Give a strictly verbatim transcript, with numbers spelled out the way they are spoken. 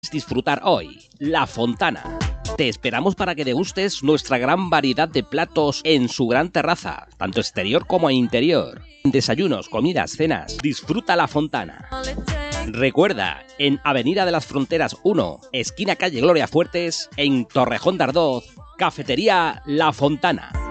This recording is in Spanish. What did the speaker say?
disfrutar hoy. La Fontana. Te esperamos para que degustes nuestra gran variedad de platos en su gran terraza, tanto exterior como interior. Desayunos, comidas, cenas. Disfruta La Fontana. Recuerda, en Avenida de las Fronteras uno, esquina calle Gloria Fuertes, en Torrejón de Ardoz, Cafetería La Fontana.